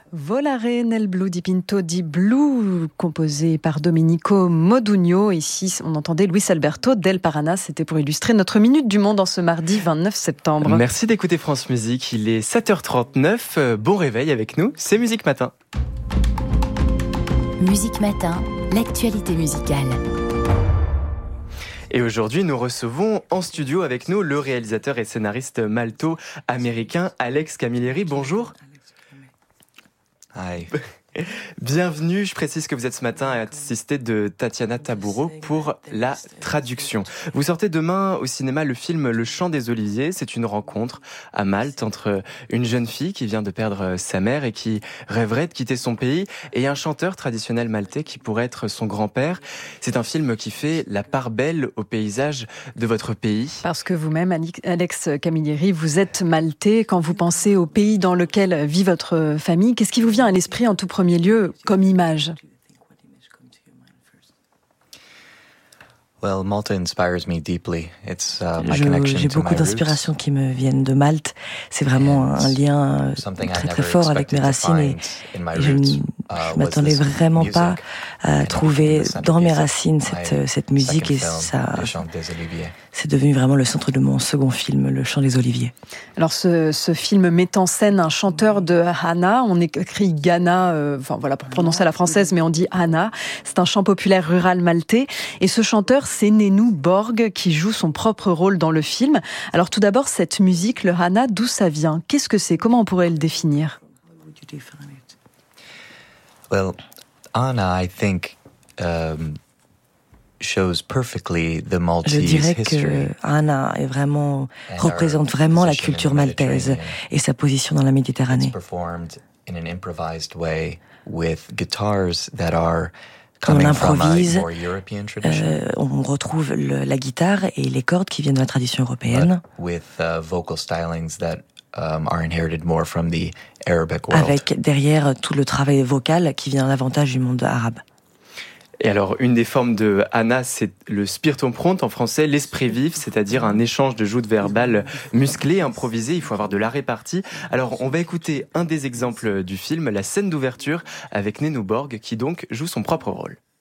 Volare nel blu di Pinto di Blu, composé par Domenico Modugno. Ici, on entendait Luis Alberto del Parana. C'était pour illustrer notre Minute du Monde en ce mardi 29 septembre. Merci d'écouter France Musique. Il est 7h39. Bon réveil avec nous. C'est Musique Matin. Musique Matin, l'actualité musicale. Et aujourd'hui, nous recevons en studio avec nous le réalisateur et scénariste malto-américain Alex Camilleri. Bonjour. Hi. Bienvenue, je précise que vous êtes ce matin à assister de Tatiana Taburo pour la traduction. Vous sortez demain au cinéma le film Le Chant des Oliviers. C'est une rencontre à Malte entre une jeune fille qui vient de perdre sa mère et qui rêverait de quitter son pays et un chanteur traditionnel maltais qui pourrait être son grand-père. C'est un film qui fait la part belle au paysage de votre pays. Parce que vous-même, Alex Camilleri, vous êtes maltais. Quand vous pensez au pays dans lequel vit votre famille, qu'est-ce qui vous vient à l'esprit en tout premier lieu comme image? Well, Malta inspires me deeply. It's my connection J'ai to beaucoup my d'inspirations roots. qui me viennent de Malte. C'est vraiment un lien Something I très never très fort avec mes expected to racines et find in my je roots, je m'attendais was this vraiment music pas à and trouver the dans mes centerpiece racines of my cette musique et second film, ça, Le Chant des Oliviers. c'est devenu vraiment le centre de mon second film, Le Chant des Oliviers. Alors ce film met en scène un chanteur de Hana, on écrit Ghana, enfin voilà pour prononcer à la française, mais on dit Hana. C'est un chant populaire rural maltais et ce chanteur c'est Nénou Borg qui joue son propre rôle dans le film. Alors tout d'abord cette musique, le Hana, d'où ça vient? Qu'est-ce que c'est? Comment on pourrait le définir? Well, Anna, I think, shows perfectly the Je Maltese dirais history. que Anna And représente our vraiment la position in culture the maltaise Mediterranean. et sa position dans la It's Méditerranée. performed in an improvised way with guitars that are On coming from a improvise, more European tradition, on retrouve la guitare et les cordes qui viennent de la tradition européenne, but with vocal stylings that are inherited more from the Arabic world. avec derrière tout le travail vocal qui vient davantage du monde arabe. Et alors, une des formes de Hana, c'est le spiritum pront, en français, l'esprit vif, c'est-à-dire un échange de joutes verbales musclées, improvisées. Il faut avoir de la répartie. Alors, on va écouter un des exemples du film, la scène d'ouverture, avec Nénou Borg, qui donc joue son propre rôle.